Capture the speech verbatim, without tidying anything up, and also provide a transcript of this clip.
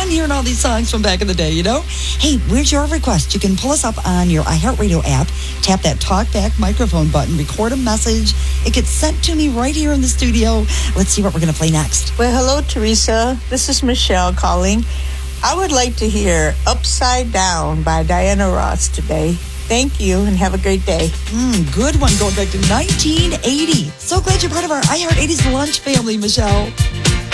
fun hearing all these songs from back in the day, you know? Hey, where's your request? You can pull us up on your iHeartRadio app, tap that talkback microphone button, record a message. It gets sent to me right here in the studio. Let's see what we're going to play next. Well, hello, Teresa. This is Michelle calling. I would like to hear Upside Down by Diana Ross today. Thank you, and have a great day. Mm, good one, going back to nineteen eighty. So glad you're part of our iHeart eighties lunch family, Michelle.